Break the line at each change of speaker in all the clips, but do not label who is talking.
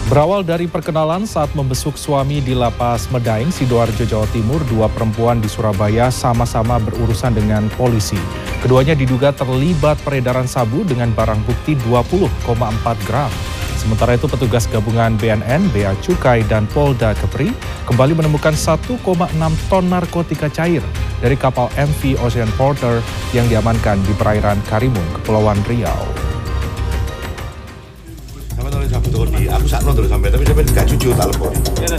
Berawal dari perkenalan saat membesuk suami di Lapas Medaeng, Sidoarjo, Jawa Timur, dua perempuan di Surabaya sama-sama berurusan dengan polisi. Keduanya diduga terlibat peredaran sabu dengan barang bukti 20,4 gram. Sementara itu petugas gabungan BNN, Bea Cukai, dan Polda Kepri kembali menemukan 1,6 ton narkotika cair dari kapal MV Ocean Porter yang diamankan di perairan Karimun, Kepulauan Riau.
Aku sakno terus sampai tapi gak jujur tak lepon.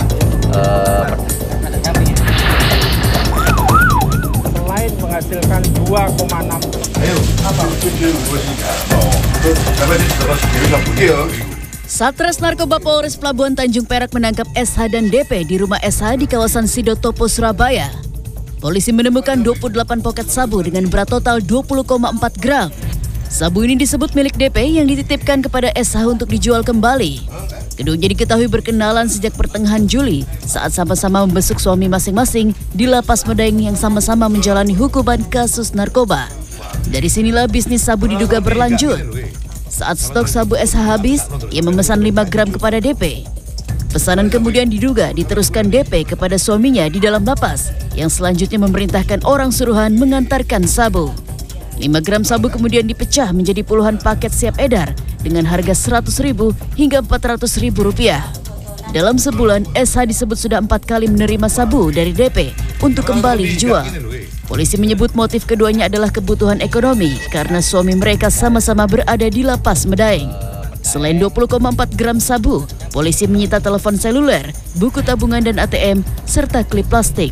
Selain menghasilkan 2,6.
Ayo, apa jujur gue sih. Sampai terus dia.
Satres Narkoba Polres Pelabuhan Tanjung Perak menangkap SH dan DP di rumah SH di kawasan Sidotopo, Surabaya. Polisi menemukan 28 poket sabu dengan berat total 20,4 gram. Sabu ini disebut milik DP yang dititipkan kepada SH untuk dijual kembali. Keduanya diketahui berkenalan sejak pertengahan Juli saat sama-sama membesuk suami masing-masing di Lapas Medaeng yang sama-sama menjalani hukuman kasus narkoba. Dari sinilah bisnis sabu diduga berlanjut. Saat stok sabu SH habis, ia memesan 5 gram kepada DP. Pesanan kemudian diduga diteruskan DP kepada suaminya di dalam lapas yang selanjutnya memerintahkan orang suruhan mengantarkan sabu. 5 gram sabu kemudian dipecah menjadi puluhan paket siap edar dengan harga Rp100.000 hingga Rp400.000. Dalam sebulan, SH disebut sudah 4 kali menerima sabu dari DP untuk kembali dijual. Polisi menyebut motif keduanya adalah kebutuhan ekonomi karena suami mereka sama-sama berada di Lapas Medaeng. Selain 20,4 gram sabu, polisi menyita telepon seluler, buku tabungan dan ATM, serta klip plastik.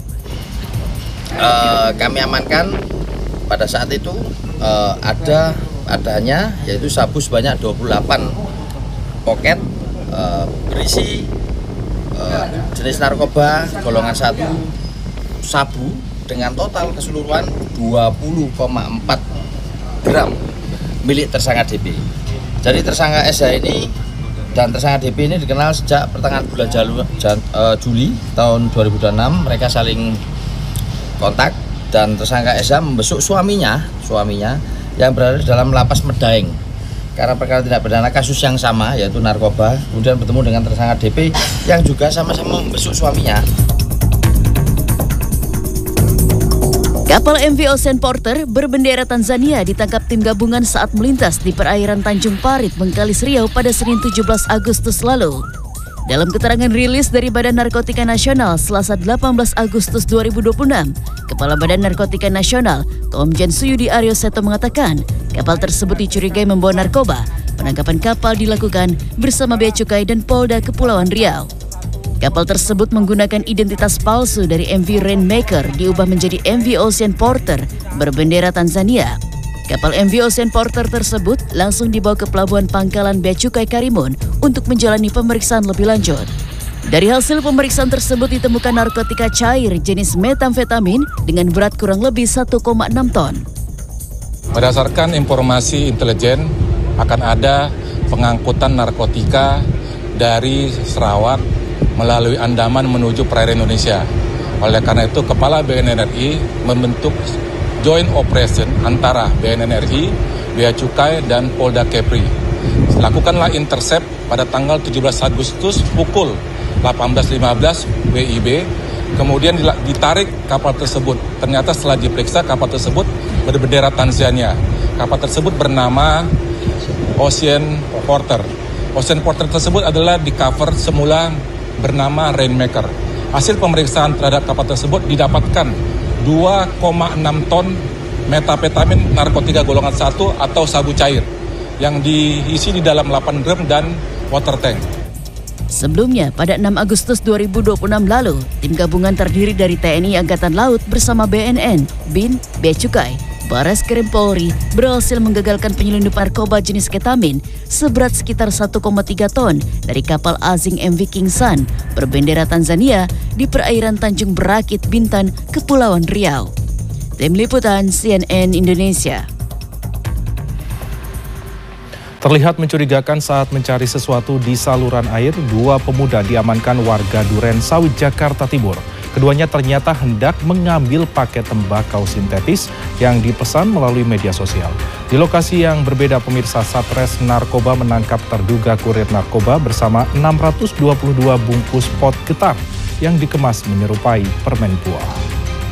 Kami amankan pada saat itu adanya yaitu sabu sebanyak 28 poket berisi jenis narkoba golongan 1 sabu dengan total keseluruhan 20,4 gram milik tersangka DP. Jadi tersangka SH ini dan tersangka DP ini dikenal sejak pertengahan bulan Juli tahun 2006. Mereka saling kontak dan tersangka SH membesuk suaminya yang berada di dalam Lapas Medaeng karena perkara tindak pidana kasus yang sama yaitu narkoba. Kemudian bertemu dengan tersangka DP yang juga sama-sama membesuk suaminya.
Kapal MV Ocean Porter berbendera Tanzania ditangkap tim gabungan saat melintas di perairan Tanjung Parit, Bengkalis, Riau pada Senin 17 Agustus lalu. Dalam keterangan rilis dari Badan Narkotika Nasional Selasa 18 Agustus 2026, Kepala Badan Narkotika Nasional Komjen Suyudi Aryo Seto mengatakan kapal tersebut dicurigai membawa narkoba. Penangkapan kapal dilakukan bersama Bea Cukai dan Polda Kepulauan Riau. Kapal tersebut menggunakan identitas palsu dari MV Rainmaker diubah menjadi MV Ocean Porter berbendera Tanzania. Kapal MV Ocean Porter tersebut langsung dibawa ke Pelabuhan Pangkalan Bea Cukai Karimun untuk menjalani pemeriksaan lebih lanjut. Dari hasil pemeriksaan tersebut ditemukan narkotika cair jenis metamfetamin dengan berat kurang lebih 1,6 ton.
Berdasarkan informasi intelijen akan ada pengangkutan narkotika dari Sarawak melalui Andaman menuju perairan Indonesia. Oleh karena itu, Kepala BNN RI membentuk joint operation antara BNN RI, Bea Cukai, dan Polda Kepri. Lakukanlah intercept pada tanggal 17 Agustus pukul 18.15 WIB, kemudian ditarik kapal tersebut. Ternyata setelah diperiksa kapal tersebut berbendera Tanzania. Kapal tersebut bernama Ocean Porter. Ocean Porter tersebut adalah di cover semula bernama Rainmaker. Hasil pemeriksaan terhadap kapal tersebut didapatkan 2,6 ton metapetamin narkotika golongan 1 atau sabu cair yang diisi di dalam 8 drum dan water tank.
Sebelumnya, pada 6 Agustus 2026 lalu, tim gabungan terdiri dari TNI Angkatan Laut bersama BNN, BIN, Bea Cukai, Bareskrim Polri berhasil menggagalkan penyelundupan narkoba jenis ketamin seberat sekitar 1,3 ton dari kapal asing MV King Sun berbendera Tanzania di perairan Tanjung Berakit, Bintan, Kepulauan Riau. Tim Liputan CNN Indonesia.
Terlihat mencurigakan saat mencari sesuatu di saluran air, dua pemuda diamankan warga Duren Sawit, Jakarta Timur. Keduanya ternyata hendak mengambil paket tembakau sintetis yang dipesan melalui media sosial. Di lokasi yang berbeda, pemirsa, Satres Narkoba menangkap terduga kurir narkoba bersama 622 bungkus pot getar yang dikemas menyerupai permen buah.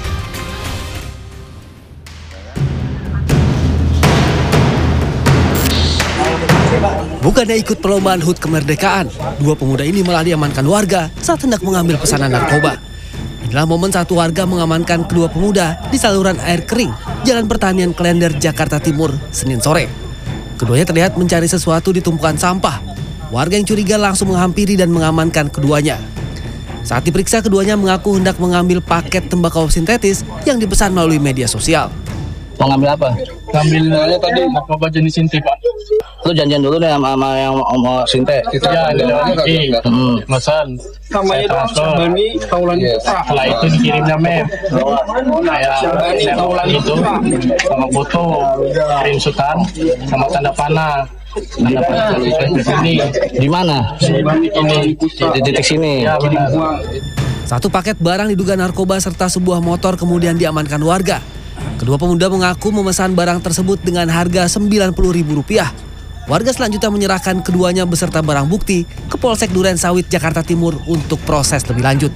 Bukannya ikut perlombaan HUT kemerdekaan, dua pemuda ini malah diamankan warga saat hendak mengambil pesanan narkoba. Inilah momen satu warga mengamankan kedua pemuda di saluran air kering, Jalan Pertanian Klender, Jakarta Timur, Senin sore. Keduanya terlihat mencari sesuatu di tumpukan sampah. Warga yang curiga langsung menghampiri dan mengamankan keduanya. Saat diperiksa, keduanya mengaku hendak mengambil paket tembakau sintetis yang dipesan melalui media sosial.
Mau ngambil apa?
Ngambilnya tadi narkoba jenis sintet, Pak.
Lu janjian dulu deh sama yang mau sintet.
Ya, pesan. Namanya transfer. Setelah itu dikirimnya map. Kayak taulan itu sama foto, screenshotan sama tanda panah. Tanda panah di sini.
Di mana?
Ini
Di titik sini.
Ya, benar.
Satu paket barang diduga narkoba serta sebuah motor kemudian diamankan warga. Kedua pemuda mengaku memesan barang tersebut dengan harga Rp90.000. Warga selanjutnya menyerahkan keduanya beserta barang bukti ke Polsek Duren Sawit, Jakarta Timur untuk proses lebih lanjut.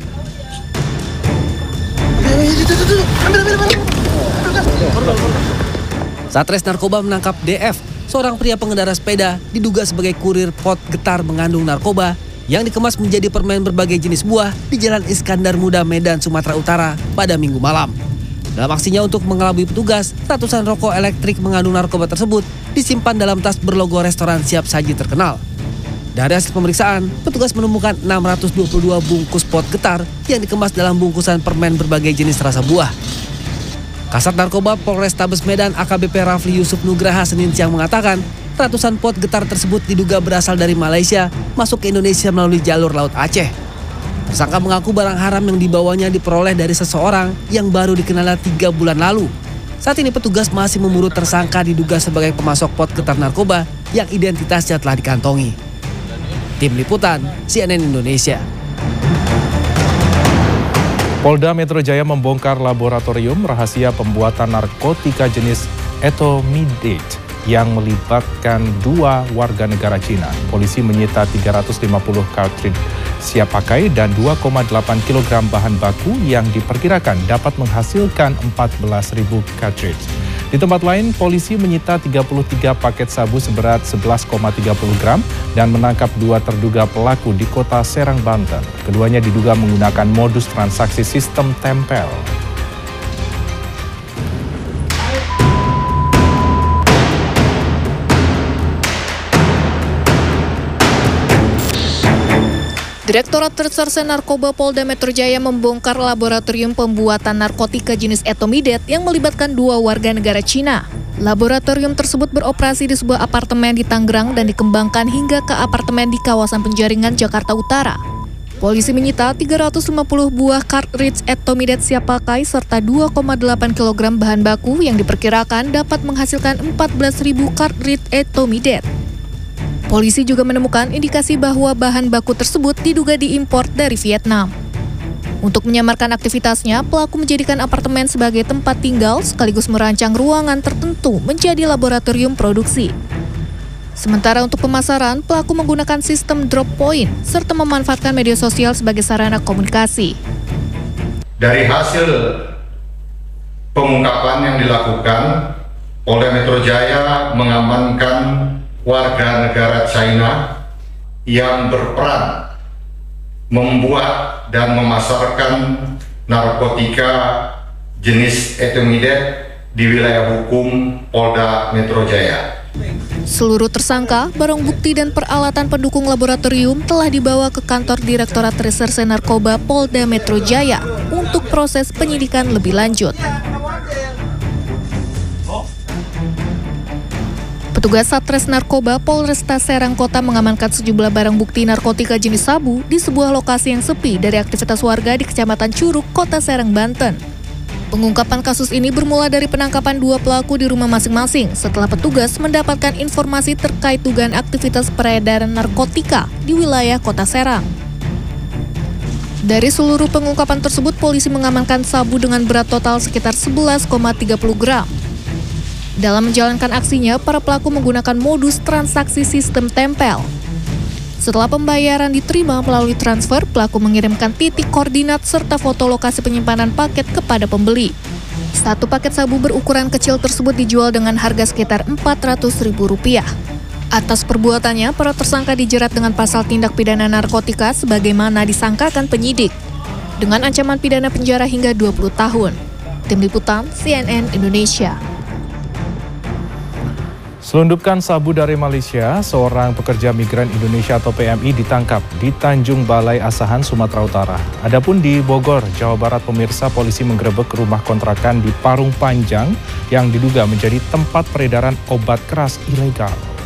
Satres Narkoba menangkap DF, seorang pria pengendara sepeda diduga sebagai kurir pot getar mengandung narkoba yang dikemas menjadi permen berbagai jenis buah di Jalan Iskandar Muda, Medan, Sumatera Utara pada Minggu malam. Dalam aksinya untuk mengelabui petugas, ratusan rokok elektrik mengandung narkoba tersebut disimpan dalam tas berlogo restoran siap saji terkenal. Dari hasil pemeriksaan, petugas menemukan 622 bungkus pot getar yang dikemas dalam bungkusan permen berbagai jenis rasa buah. Kasat Narkoba Polrestabes Medan AKBP Rafli Yusuf Nugraha Senin siang mengatakan, ratusan pot getar tersebut diduga berasal dari Malaysia masuk ke Indonesia melalui jalur Laut Aceh. Tersangka mengaku barang haram yang dibawanya diperoleh dari seseorang yang baru dikenalnya 3 bulan lalu. Saat ini petugas masih memburu tersangka diduga sebagai pemasok pot getar narkoba yang identitasnya telah dikantongi. Tim Liputan CNN Indonesia.
Polda Metro Jaya membongkar laboratorium rahasia pembuatan narkotika jenis etomidate yang melibatkan 2 warga negara Cina. Polisi menyita 350 kartridge siap pakai dan 2,8 kg bahan baku yang diperkirakan dapat menghasilkan 14.000 cartridge. Di tempat lain, polisi menyita 33 paket sabu seberat 11,30 gram dan menangkap 2 terduga pelaku di kota Serang, Banten. Keduanya diduga menggunakan modus transaksi sistem tempel.
Direktorat Reserse Narkoba Polda Metro Jaya membongkar laboratorium pembuatan narkotika jenis etomidate yang melibatkan 2 warga negara Cina. Laboratorium tersebut beroperasi di sebuah apartemen di Tangerang dan dikembangkan hingga ke apartemen di kawasan Penjaringan, Jakarta Utara. Polisi menyita 350 buah cartridge etomidate siap pakai serta 2,8 kg bahan baku yang diperkirakan dapat menghasilkan 14.000 cartridge etomidate. Polisi juga menemukan indikasi bahwa bahan baku tersebut diduga diimpor dari Vietnam. Untuk menyamarkan aktivitasnya, pelaku menjadikan apartemen sebagai tempat tinggal sekaligus merancang ruangan tertentu menjadi laboratorium produksi. Sementara untuk pemasaran, pelaku menggunakan sistem drop point serta memanfaatkan media sosial sebagai sarana komunikasi.
Dari hasil pengungkapan yang dilakukan, Polda Metro Jaya mengamankan warga negara China yang berperan membuat dan memasarkan narkotika jenis etomidate di wilayah hukum Polda Metro Jaya.
Seluruh tersangka, barang bukti dan peralatan pendukung laboratorium telah dibawa ke kantor Direktorat Reserse Narkoba Polda Metro Jaya untuk proses penyidikan lebih lanjut. Petugas Satres Narkoba Polresta Serang Kota mengamankan sejumlah barang bukti narkotika jenis sabu di sebuah lokasi yang sepi dari aktivitas warga di Kecamatan Curug, Kota Serang, Banten. Pengungkapan kasus ini bermula dari penangkapan 2 pelaku di rumah masing-masing setelah petugas mendapatkan informasi terkait dugaan aktivitas peredaran narkotika di wilayah Kota Serang. Dari seluruh pengungkapan tersebut, polisi mengamankan sabu dengan berat total sekitar 11,30 gram. Dalam menjalankan aksinya, para pelaku menggunakan modus transaksi sistem tempel. Setelah pembayaran diterima melalui transfer, pelaku mengirimkan titik koordinat serta foto lokasi penyimpanan paket kepada pembeli. Satu paket sabu berukuran kecil tersebut dijual dengan harga sekitar Rp400.000. Atas perbuatannya, para tersangka dijerat dengan pasal tindak pidana narkotika sebagaimana disangkakan penyidik, dengan ancaman pidana penjara hingga 20 tahun. Tim Liputan CNN Indonesia.
Selundupkan sabu dari Malaysia, seorang pekerja migran Indonesia atau PMI ditangkap di Tanjung Balai Asahan, Sumatera Utara. Adapun di Bogor, Jawa Barat, pemirsa, polisi menggerebek rumah kontrakan di Parung Panjang yang diduga menjadi tempat peredaran obat keras ilegal.